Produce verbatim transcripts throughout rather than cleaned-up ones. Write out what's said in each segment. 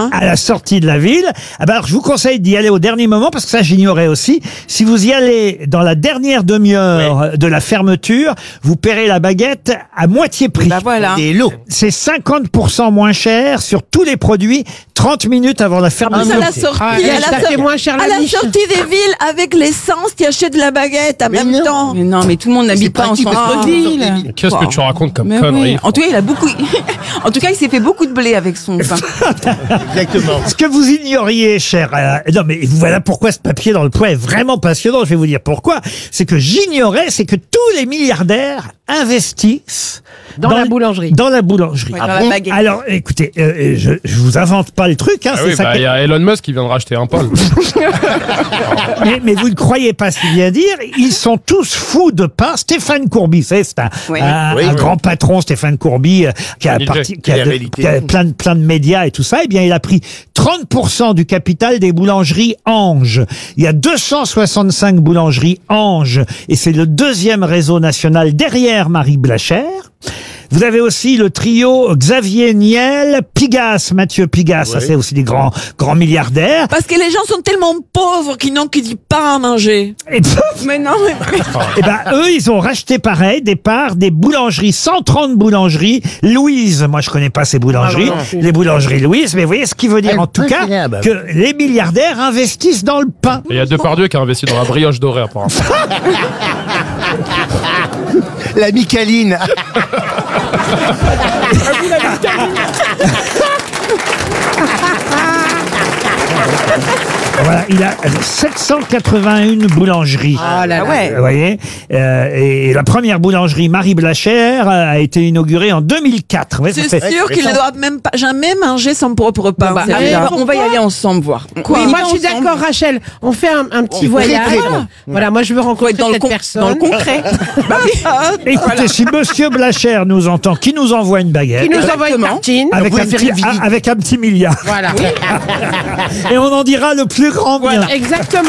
Hein. À la sortie de la ville. Ah ben alors, je vous conseille d'y aller au dernier moment, parce que ça, j'ignorais aussi. Si vous y allez dans la dernière demi-heure oui. de la fermeture, vous paierez la baguette à moitié prix. Bah voilà. Des lots. C'est cinquante pour cent moins cher sur tous les produits, trente minutes avant la fermeture. À la sortie, Ah, à la, ça so- fait moins cher la à la niche. sortie des villes, avec l'essence, tu achètes de la baguette en Mais même non. temps. Mais non, mais tout le monde n'habite pas en pratique, parce que- centre-ville. Qu'est-ce que tu racontes comme Mais connerie oui. En tout cas, il a beaucoup. En tout cas, il s'est fait beaucoup de blé avec son pain. Exactement. Ce que vous ignoriez, cher... euh, non, mais voilà pourquoi ce papier dans le Point est vraiment passionnant. Je vais vous dire pourquoi. C'est que j'ignorais, c'est que tous les milliardaires investissent Dans la boulangerie. Dans la boulangerie. Ouais, dans la baguette. Alors, écoutez, euh, je, je vous invente pas le truc. Hein, Ah c'est oui, ça bah, que- il y a Elon Musk qui vient de racheter un pôle. mais, mais vous ne croyez pas ce qu'il vient dire. Ils sont tous fous de pain. Stéphane Courby, vous savez, c'est un, Oui. un, Oui, un oui. grand patron, Stéphane Courby, euh, qui a, D J, parti, qui a, qui est de- réalité. qui a plein, de, plein de médias et tout ça. Eh bien, il a pris trente pour cent du capital des boulangeries Ange. Il y a deux cent soixante-cinq boulangeries Ange. Et c'est le deuxième réseau national derrière Marie Blachère. Vous avez aussi le trio Xavier Niel, Pigasse, Mathieu Pigasse, ça Oui. c'est aussi des grands grands milliardaires. Parce que les gens sont tellement pauvres qu'ils n'ont que du pain à manger. Et, Mais non, mais... et ben eux, ils ont racheté pareil des parts des boulangeries, cent trente boulangeries. Louise, moi je connais pas ces boulangeries, Ah, non, non. les boulangeries Louise, mais vous voyez ce qui veut dire Elle en tout peut cas finir, bah. que les milliardaires investissent dans le pain. Et il y a Depardieu qui a investi dans la brioche dorée, apparemment. La Micaline. Voilà, il a sept cent quatre-vingt-un boulangeries. Ah là là. ouais. Vous voyez, euh, et la première boulangerie Marie Blachère a été inaugurée en deux mille quatre. Ouais, ça C'est fait- sûr qu'il ne doit même pas jamais manger son propre pain. Bah, c'est allez, bizarre. on va y aller ensemble voir. Oui, On y moi va je suis ensemble. d'accord, Rachel. On fait un, un petit On voyage. très, très bon. Voilà, moi je veux Faut rencontrer être dans le, cette con- personne. dans le concret. Bah oui. Écoutez, si Monsieur Blachère nous entend, qui nous envoie une baguette Qui nous envoie une Exactement. tartine. avec Vous un, pouvez petit, faire une visite. a- avec un petit milliard. Voilà. Et on en dira le plus grand bien. Voilà, exactement.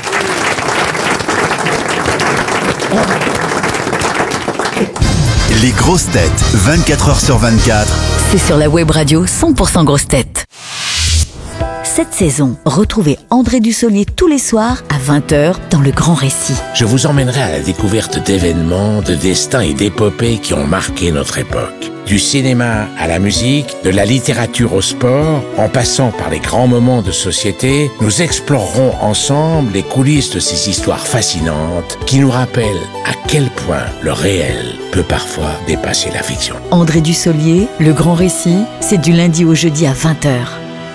Les grosses têtes, vingt-quatre heures sur vingt-quatre. C'est sur la web radio cent pour cent grosses têtes. Cette saison, retrouvez André Dussolier tous les soirs à vingt heures dans Le Grand Récit. Je vous emmènerai à la découverte d'événements, de destins et d'épopées qui ont marqué notre époque. Du cinéma à la musique, de la littérature au sport, en passant par les grands moments de société, nous explorerons ensemble les coulisses de ces histoires fascinantes qui nous rappellent à quel point le réel peut parfois dépasser la fiction. André Dussolier, Le Grand Récit, c'est du lundi au jeudi à vingt heures.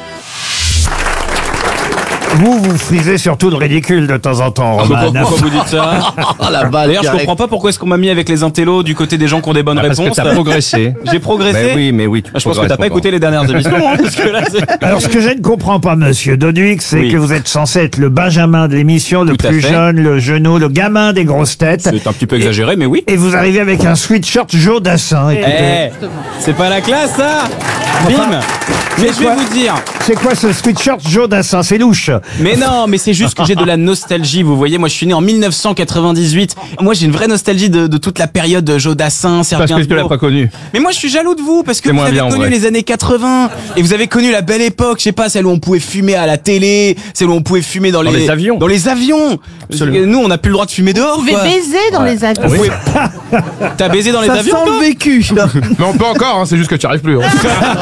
Vous, vous frisez surtout le ridicule de temps en temps, Ah, Roman. pourquoi, pourquoi vous dites ça? Oh la balle. D'ailleurs, je comprends pas pourquoi est-ce qu'on m'a mis avec les intellos du côté des gens qui ont des bonnes Ah, parce réponses. que t'as progressé. J'ai progressé. Mais oui, mais oui. tu Ah, je pense que t'as progresses pas encore. écouté les dernières émissions, hein, parce que là, c'est... Alors, ce que je ne comprends pas, monsieur Doduix, c'est Oui. que vous êtes censé être le Benjamin de l'émission, le Tout à plus fait. jeune, le genou, le gamin des grosses têtes. C'est un petit peu exagéré, mais oui. Et vous arrivez avec un sweatshirt Jodassin. Eh, Écoutez, c'est pas la classe, ça. Bim. Mais je vais quoi vous dire. c'est quoi ce sweatshirt Jodassin? C'est louche. Mais non, mais c'est juste que j'ai de la nostalgie, vous voyez. Moi, je suis né en mille neuf cent quatre-vingt-dix-huit. Moi, j'ai une vraie nostalgie de, de toute la période Jodassin, Parce Sergei que tu l'as pas connu. Mais moi, je suis jaloux de vous parce que C'est vous moins avez bien, en connu vrai. les années quatre-vingts et vous avez connu la belle époque. Je sais pas, celle où on pouvait fumer à la télé, celle où on pouvait fumer dans, Dans les avions. Dans les avions. Absolument. Nous, on n'a plus le droit de fumer dehors. Vous pouvez quoi. baiser dans les avions. On pouvait- T'as baisé dans les Ça avions sent toi le vécu. Mais on peut encore, hein, c'est juste que tu arrives plus. hein.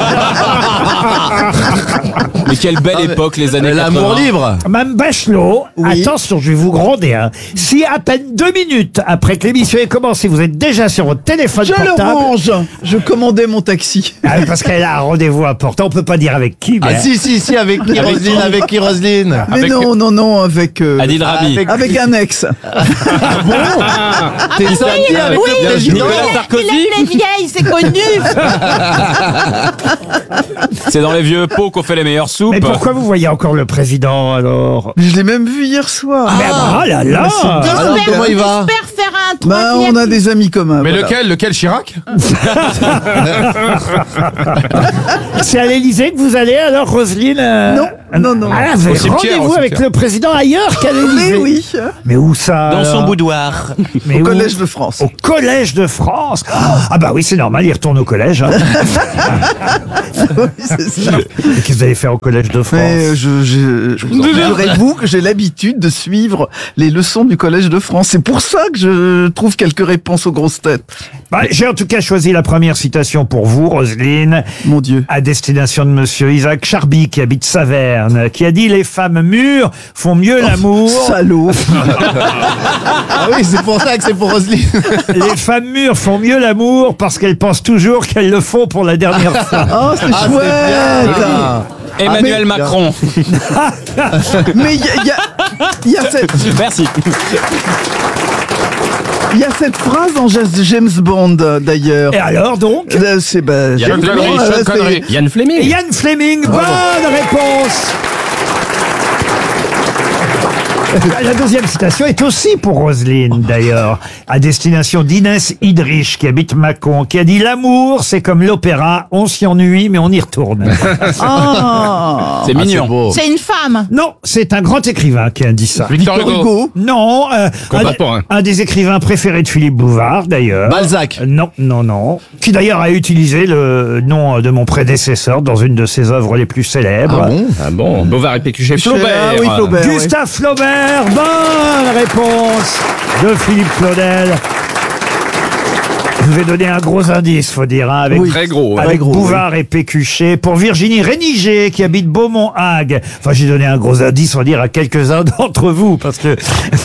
Mais quelle belle époque les années L'amour quatre-vingts. libre. Mme Bachelot, Oui. attention, je vais vous gronder. Hein. Si à peine deux minutes après que l'émission ait commencé, vous êtes déjà sur votre téléphone Je le portable, range. Je commandais mon taxi. ah, parce qu'elle a un rendez-vous important, on peut pas dire avec qui, mais Ah si, si, si, avec qui, Roselyne, avec qui, Roselyne? Mais Avec- non, non, non, avec euh, Adil Rami. Avec- avec un ex. T'es sorti avec le président? Nicolas Sarkozy. Les vieilles, c'est connu. C'est dans les vieux pots qu'on fait les meilleures soupes. mais pourquoi vous voyez encore le président alors? Je l'ai même vu hier soir. Mais oh là là. Alors, comment il va? J'espère faire un Bah, troisième. on a des amis communs. Mais voilà. lequel Lequel Chirac C'est à l'Élysée que vous allez alors, Roselyne euh Non, non, non. Ah, vous Au avez cimetière, rendez-vous au avec cimetière. le président ailleurs qu'à l'Élysée. Mais oui, Mais où ça Dans son alors boudoir. Mais au où Collège de France. Au Collège de France. Ah bah oui, c'est normal, il retourne au collège. Hein. Oui, c'est ça. Et qu'est-ce que vous allez faire au Collège de France? Mais euh, je, je, je vous figurez-vous que j'ai l'habitude de suivre les leçons du Collège de France. C'est pour ça que je trouve quelques réponses aux grosses têtes. Bah, j'ai en tout cas choisi la première citation pour vous, Roselyne, Mon Dieu. à destination de monsieur Isaac Charby, qui habite Saverne, qui a dit « Les femmes mûres font mieux l'amour. Salaud. Ah oui, c'est pour ça que c'est pour Roselyne. Les femmes mûres font mieux l'amour parce qu'elles pensent toujours qu'elles le font pour la dernière fois. Oh, c'est Ah, chouette. c'est bien. Emmanuel mais- Macron. Mais il y a, il y a- il y a cette, Merci. il y a cette phrase en James Bond, euh, d'ailleurs. Et alors donc Euh, C'est bah, Sean James Connery, Bond, Sean euh, c'est- Connery. Yann Fleming. Ian Fleming, bonne réponse. La deuxième citation est aussi pour Roselyne, d'ailleurs, à destination d'Inès Idrich, qui habite Mâcon, qui a dit « L'amour, c'est comme l'opéra, on s'y ennuie, mais on y retourne. Ah. C'est mignon. beau. C'est une femme. » Non, c'est un grand écrivain qui a dit ça. Victor Hugo. Hugo. Non, euh, un, Contemporain. un des écrivains préférés de Philippe Bouvard, d'ailleurs. Balzac. Euh, Non, non, non. Qui d'ailleurs a utilisé le nom de mon prédécesseur dans une de ses œuvres les plus célèbres. Ah bon Ah bon, Bovard et Pécuchet. Flaubert. Ah oui, Flaubert. oui. Gustave Flaubert, bonne réponse de Philippe Claudel. Je vous ai donné un gros indice, faut dire, hein, avec, Oui. Très gros. ouais. avec gros, Bouvard et Pécuchet. Pour Virginie Réniger, qui habite Beaumont-Hague. Enfin, j'ai donné un gros indice, faut dire, à quelques-uns d'entre vous, parce que...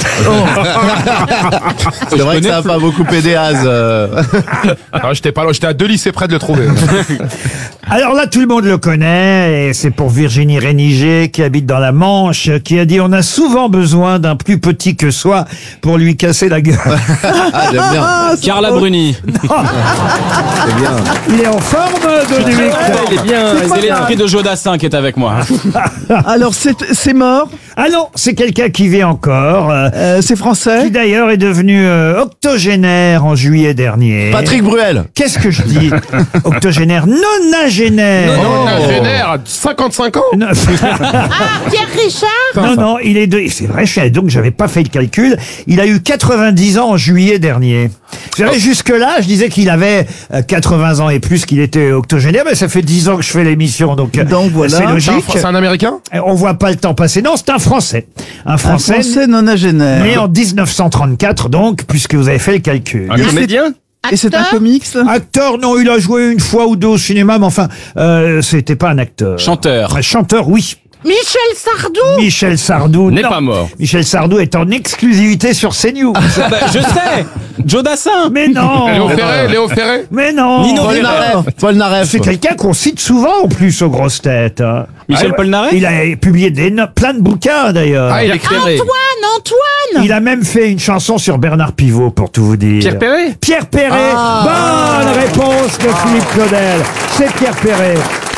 C'est vrai que ça n'a pas beaucoup aidé Az. euh. Ah, j'étais pas là, j'étais à deux lycées près de le trouver. Alors là, tout le monde le connaît, et c'est pour Virginie Réniger, qui habite dans la Manche, qui a dit « On a souvent besoin d'un plus petit que soi pour lui casser la gueule. Ah, j'aime bien. Carla Bruni. C'est bien. » Il est en forme, Dominique. Il est bien. C'est l'esprit de Jodassin qui est avec moi. Alors, c'est c'est mort. Ah non, c'est quelqu'un qui vit encore, euh, Euh, c'est qui français. d'ailleurs est devenu euh, octogénaire en juillet dernier. Patrick Bruel. Qu'est-ce que je dis? Octogénaire, nonagénaire. Non, on a génère à cinquante-cinq ans. Non. Ah, Pierre Richard. Non, non, il est de, c'est vrai, je suis, donc j'avais pas fait le calcul. Il a eu quatre-vingt-dix ans en juillet dernier. Vous savez, jusque-là, je disais qu'il avait euh, quatre-vingts ans et plus qu'il était octogénaire, mais ça fait dix ans que je fais l'émission, donc, euh, Donc, voilà. c'est C'est un, logique. c'est un Américain On voit pas le temps passer. Non, c'est un Français. Un Un Français, français nonagénaire. né en dix-neuf cent trente-quatre, donc, puisque vous avez fait le calcul. Un comédien. Et c'est un Acteur. comics. Acteur, non, il a joué une fois ou deux au cinéma, mais enfin, euh, c'était pas un acteur. Chanteur. Un chanteur, oui. Michel Sardou. Michel Sardou. N'est non. pas mort. Michel Sardou est en exclusivité sur CNews. Bah, je sais. Jodassin. Mais non. Léo Ferré, Léo Ferré. Mais non. Nino Paul Ribert. Naref. Paul Naref. C'est quelqu'un qu'on cite souvent en plus aux grosses têtes. hein. Michel Ah, Polnareff. Il a publié des no- plein de bouquins d'ailleurs. Ah, il est Ferré. Antoine, Antoine. Il a même fait une chanson sur Bernard Pivot, pour tout vous dire. Pierre Perret. Pierre Perret. Bonne réponse de Philippe Claudel. C'est Pierre Perret.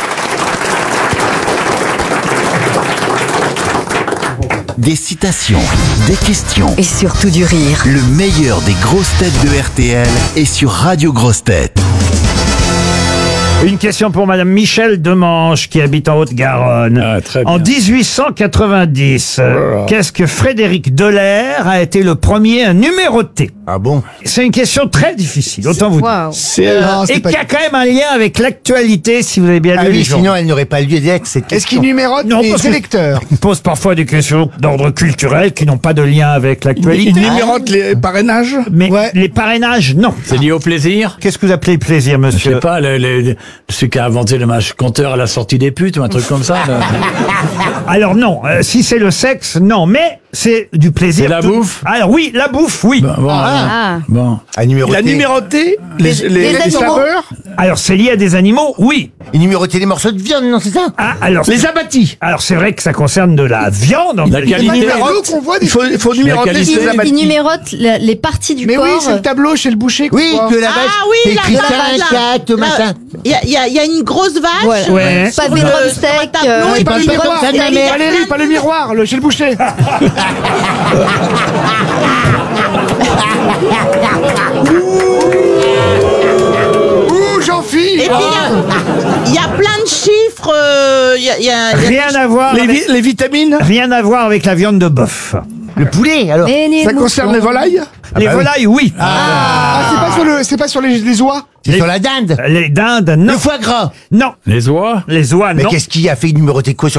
Des citations, des questions. Et surtout du rire. Le meilleur des grosses têtes de R T L est sur Radio Grosses Têtes. Une question pour Madame Michel Demange, qui habite en Haute-Garonne. Ah, très bien. En dix-huit cent quatre-vingt-dix, euh, qu'est-ce que Frédéric Delair a été le premier à numéroter? Ah bon? C'est une question très difficile, autant vous dire. C'est non, Et qui a quand même un lien avec l'actualité, si vous avez bien Ah lu les oui, journaux. sinon elle n'aurait pas lieu d'être cette question. Est-ce qu'il numérote Non, les parce que- électeurs? Il pose parfois des questions d'ordre culturel qui n'ont pas de lien avec l'actualité. Il numérote les parrainages? Mais Ouais. les parrainages, non. C'est lié au plaisir? Qu'est-ce que vous appelez plaisir, Je monsieur? sais pas, le, le- celui qui a inventé le match compteur à la sortie des putes ou un truc comme ça. là. Alors non, euh, si c'est le sexe, non, mais c'est du plaisir. C'est la tout- bouffe? Alors oui, la bouffe, oui. Bon, bon, Ah. bon. À Il numéroter. a numéroté les, les, les les animaux. saveurs? Alors c'est lié à des animaux, oui. Il numérotait les morceaux de viande, non, c'est ça? Ah, alors Les abattis. alors c'est vrai que ça concerne de la viande. en La quelque Il qualité. numérote, qu'on voit, il faut, il faut La numéroter qualité. les Il- abattis. numérote les parties du Mais oui, corps. c'est le tableau chez le boucher. qu'on Oui, voit. que la vache. Ah oui, c'est la écrit vache, cinq, là. quatre, machin. Il y a, il y a- il y a une grosse vache. Voilà. Ouais. Pas sur des le- drumsticks, sur un tableau, euh, et Pas puis le il y a- miroir, il y a- il y a Valérie, plein pas de- le miroir, le chez le boucher. Ouh, Jean-Philippe. Et puis, il y a- il y, a plein de chiffres. euh, Il y a, il y a- il y a Rien des- à voir. Les, avec, vi- les vitamines. rien à voir avec la viande de bœuf. Le poulet, alors. Ça concerne les volailles. Les bah oui. volailles, oui. Ah, c'est pas sur le, c'est pas sur les, les oies. C'est sur la dinde. Les dindes, non. Le foie gras. Non. Les oies? Les oies, Mais non. qu'est-ce qui a fait numéroter quoi sur